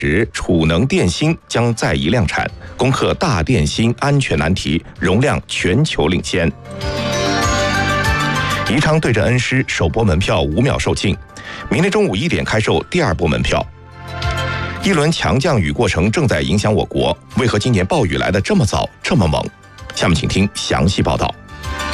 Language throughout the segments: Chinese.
储能电芯将再一量产，攻克大电芯安全难题，容量全球领先。宜昌对阵恩施首波门票5秒售罄，明天中午1点开售第2波门票。一轮强降雨过程正在影响我国，为何今年暴雨来得这么早这么猛？下面请听详细报道。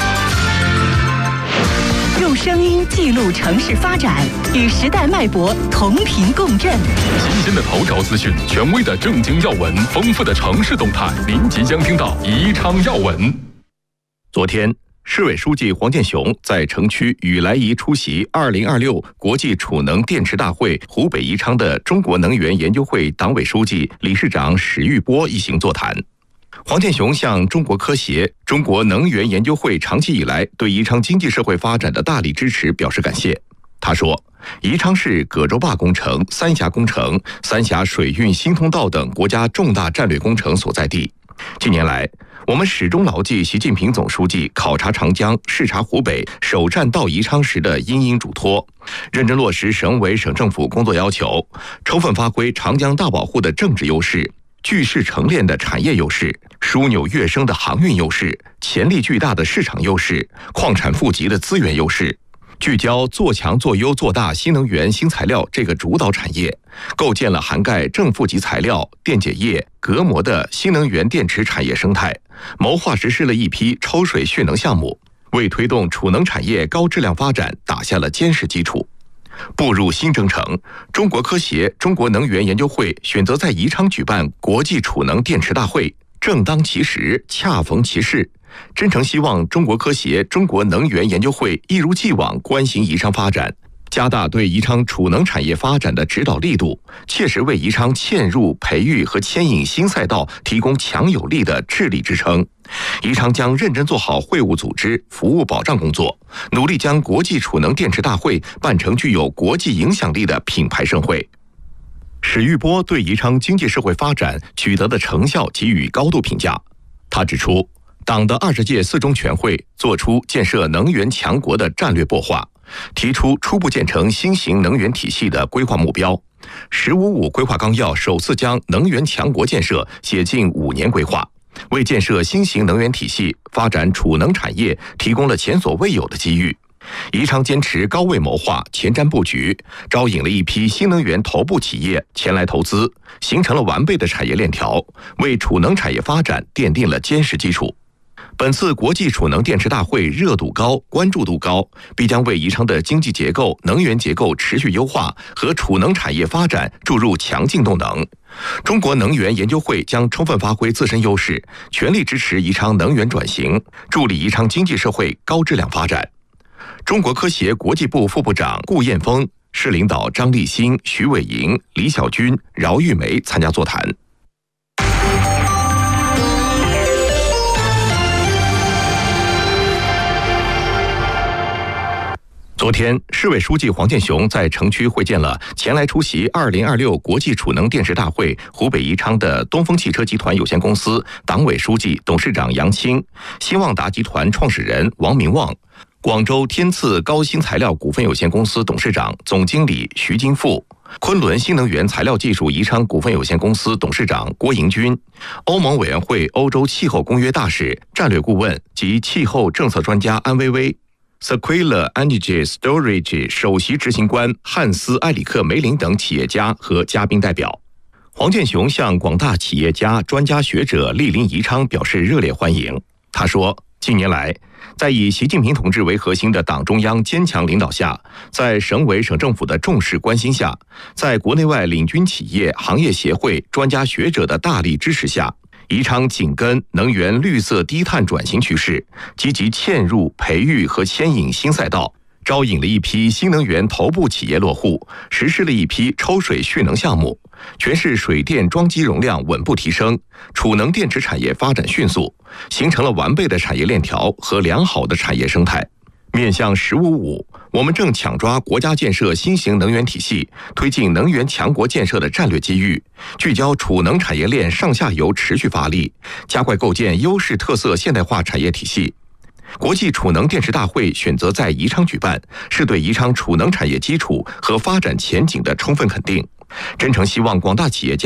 用声音记录城市发展，与时代脉搏同频共振。 新鲜的头条资讯，权威的政经要闻，丰富的城市动态，您即将听到宜昌要闻。 昨天，市委书记黄健雄在城区与来宜出席2026国际储能电池大会湖北宜昌的中国能源研究会党委书记、理事长史玉波一行座谈。黄健雄向中国科协、中国能源研究会长期以来对宜昌经济社会发展的大力支持表示感谢。他说，宜昌市葛洲坝工程、三峡工程、三峡水运新通道等国家重大战略工程所在地。近年来，我们始终牢记习近平总书记考察长江、视察湖北、首站到宜昌时的殷殷嘱托，认真落实省委省政府工作要求，充分发挥长江大保护的政治优势、聚势成链的产业优势、枢纽跃升的航运优势、潜力巨大的市场优势、矿产富集的资源优势，聚焦做强做优做大新能源新材料这个主导产业，构建了涵盖正负极材料、电解液、隔膜的新能源电池产业生态，谋划实施了一批抽水蓄能项目，为推动储能产业高质量发展打下了坚实基础。步入新征程，中国科协、中国能源研究会选择在宜昌举办国际储能电池大会，正当其时，恰逢其事。真诚希望中国科协、中国能源研究会一如既往关心宜昌发展，加大对宜昌储能产业发展的指导力度，切实为宜昌嵌入、培育和牵引新赛道提供强有力的智力支撑。宜昌将认真做好会务组织、服务保障工作，努力将国际储能电池大会办成具有国际影响力的品牌盛会。史玉波对宜昌经济社会发展取得的成效给予高度评价。他指出，党的20届4中全会作出建设能源强国的战略擘画，提出初步建成新型能源体系的规划目标。“15+5”规划纲要首次将能源强国建设写进5年规划，为建设新型能源体系、发展储能产业提供了前所未有的机遇。宜昌坚持高位谋划、前瞻布局，招引了一批新能源头部企业前来投资，形成了完备的产业链条，为储能产业发展奠定了坚实基础。本次国际储能电池大会热度高、关注度高，必将为宜昌的经济结构、能源结构持续优化和储能产业发展注入强劲动能。中国能源研究会将充分发挥自身优势，全力支持宜昌能源转型，助力宜昌经济社会高质量发展。中国科协国际部副部长顾艳峰、市领导张立新、徐伟莹、李小军、饶玉梅参加座谈。昨天，市委书记黄健雄在城区会见了前来出席2026国际储能电池大会湖北宜昌的东风汽车集团有限公司党委书记、董事长杨青，新旺达集团创始人王明旺，广州天赐高新材料股份有限公司董事长、总经理徐金富，昆仑新能源材料技术宜昌股份有限公司董事长郭迎军，欧盟委员会欧洲气候公约大使、战略顾问及气候政策专家安薇薇，Sequila Energy Storage 首席执行官汉斯·埃里克·梅林等企业家和嘉宾代表。黄健雄向广大企业家、专家学者莅临宜昌表示热烈欢迎。他说，近年来，在以习近平同志为核心的党中央坚强领导下，在省委省政府的重视关心下，在国内外领军企业、行业协会、专家学者的大力支持下，宜昌紧跟能源绿色低碳转型趋势，积极嵌入、培育和牵引新赛道，招引了一批新能源头部企业落户，实施了一批抽水蓄能项目，全市水电装机容量稳步提升，储能电池产业发展迅速，形成了完备的产业链条和良好的产业生态。面向“15+5”，我们正抢抓国家建设新型能源体系、推进能源强国建设的战略机遇，聚焦储能产业链上下游持续发力，加快构建优势特色现代化产业体系。国际储能电池大会选择在宜昌举办，是对宜昌储能产业基础和发展前景的充分肯定。 真诚希望广大企业家